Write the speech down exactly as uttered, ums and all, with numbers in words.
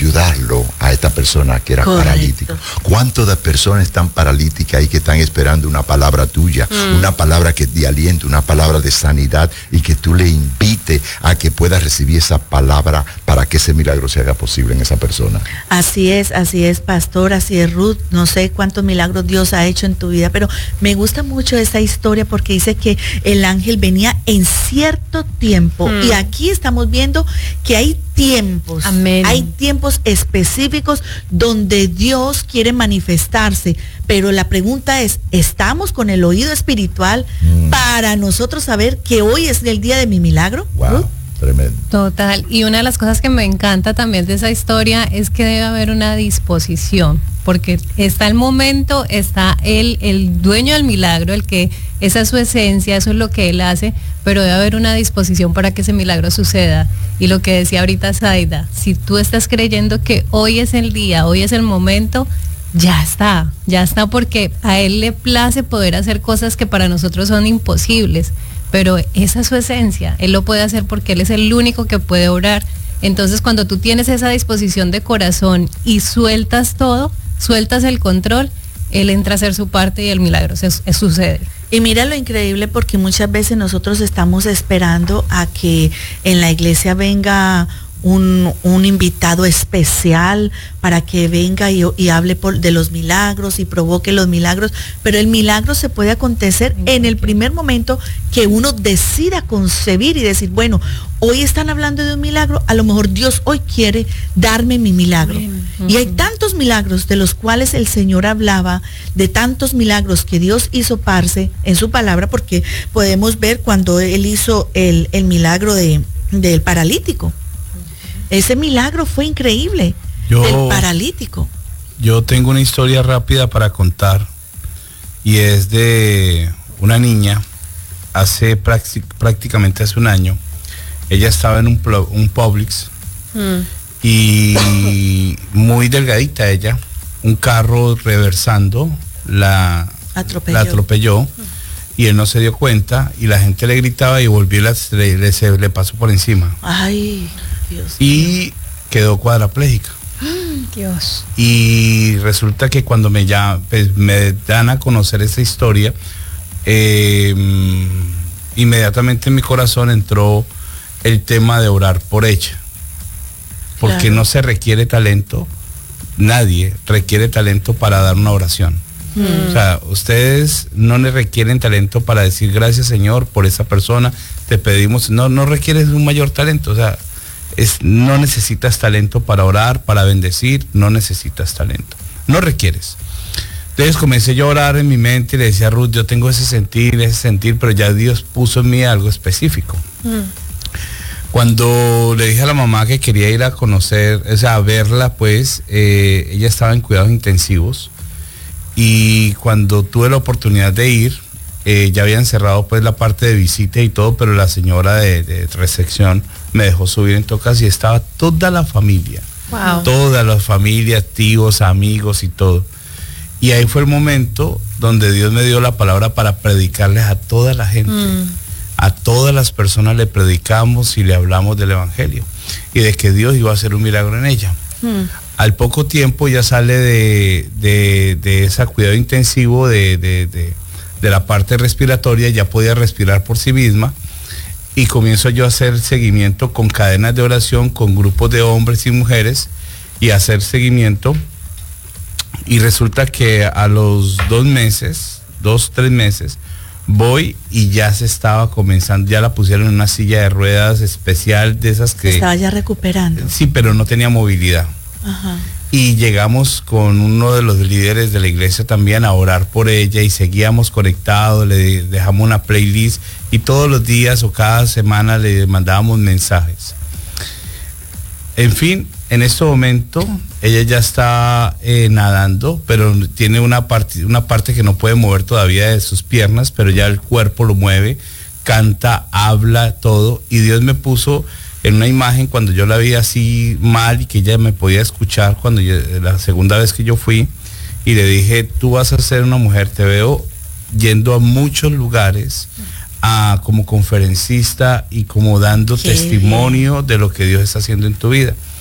ayudarlo a esta persona que era Correcto. paralítico. ¿Cuántas de personas están paralíticas y que están esperando una palabra tuya, mm. una palabra que de aliento, una palabra de sanidad, y que tú le invites a que pueda recibir esa palabra para que ese milagro se haga posible en esa persona? Así es, así es, pastor, así es, Ruth. No sé cuántos milagros Dios ha hecho en tu vida, pero me gusta mucho esta historia porque dice que el ángel venía en cierto tiempo, mm. y aquí estamos viendo que hay tiempos, Amén. Hay tiempos específicos donde Dios quiere manifestarse, pero la pregunta es, ¿estamos con el oído espiritual mm. para nosotros saber que hoy es el día de mi milagro? Wow. ¿Uh? Tremendo. Total, y una de las cosas que me encanta también de esa historia es que debe haber una disposición, porque está el momento, está el, el dueño del milagro, el que, esa es su esencia, eso es lo que él hace, pero debe haber una disposición para que ese milagro suceda. Y lo que decía ahorita Zaida, si tú estás creyendo que hoy es el día, hoy es el momento, ya está, ya está, porque a él le place poder hacer cosas que para nosotros son imposibles. Pero esa es su esencia, él lo puede hacer porque él es el único que puede orar. Entonces cuando tú tienes esa disposición de corazón y sueltas todo, sueltas el control, él entra a hacer su parte y el milagro se, se sucede. Y mira lo increíble, porque muchas veces nosotros estamos esperando a que en la iglesia venga Un, un invitado especial para que venga y, y hable por, de los milagros y provoque los milagros, pero el milagro se puede acontecer en el primer momento que uno decida concebir y decir, bueno, hoy están hablando de un milagro, a lo mejor Dios hoy quiere darme mi milagro. Uh-huh. Y hay tantos milagros de los cuales el Señor hablaba, de tantos milagros que Dios hizo parce en su palabra, porque podemos ver cuando Él hizo el, el milagro de, del paralítico. Ese milagro fue increíble, yo, del paralítico. Yo tengo una historia rápida para contar, y es de una niña, hace práctic, prácticamente hace un año. Ella estaba en un, un Publix, mm. y muy delgadita ella, un carro reversando, la atropelló, la atropelló mm. y él no se dio cuenta, y la gente le gritaba y volvió y le, le, le, le pasó por encima. Ay, Dios y Dios. Quedó cuadraplégica. Dios. Y resulta que cuando me, ya, pues, me dan a conocer esta historia, eh, inmediatamente en mi corazón entró el tema de orar por ella, porque claro. no se requiere talento, nadie requiere talento para dar una oración. Mm. O sea, ustedes no le requieren talento para decir gracias, Señor, por esa persona, te pedimos, no, no requieres un mayor talento, o sea, es, no necesitas talento para orar, para bendecir, no necesitas talento, no requieres. Entonces comencé yo a orar en mi mente y le decía a Ruth, yo tengo ese sentir, ese sentir, pero ya Dios puso en mí algo específico. Mm. Cuando le dije a la mamá que quería ir a conocer, o sea, a verla, pues, eh, ella estaba en cuidados intensivos, y cuando tuve la oportunidad de ir, eh, ya habían cerrado pues la parte de visita y todo, pero la señora de, de recepción me dejó subir en tocas y estaba toda la familia, wow. toda la familia, tíos, amigos y todo. Y ahí fue el momento donde Dios me dio la palabra para predicarles a toda la gente. Mm. A todas las personas le predicamos y le hablamos del evangelio y de que Dios iba a hacer un milagro en ella. Mm. Al poco tiempo ya sale de, de, de ese cuidado intensivo de, de, de, de la parte respiratoria, ya podía respirar por sí misma, y comienzo yo a hacer seguimiento con cadenas de oración, con grupos de hombres y mujeres, y hacer seguimiento, y resulta que a los dos meses, dos, tres meses, voy y ya se estaba comenzando, ya la pusieron en una silla de ruedas especial, de esas que... Estaba ya recuperando. Sí, pero no tenía movilidad. Ajá. Y llegamos con uno de los líderes de la iglesia también a orar por ella, y seguíamos conectados, le dejamos una playlist, y todos los días o cada semana le mandábamos mensajes. En fin, en este momento ella ya está eh, nadando, pero tiene una parte, una parte que no puede mover todavía de sus piernas, pero ya el cuerpo lo mueve, canta, habla, todo, y Dios me puso en una imagen cuando yo la vi así mal y que ella me podía escuchar cuando yo, la segunda vez que yo fui, y le dije, tú vas a ser una mujer, te veo yendo a muchos lugares a, como conferencista y como dando Qué testimonio bien. de lo que Dios está haciendo en tu vida.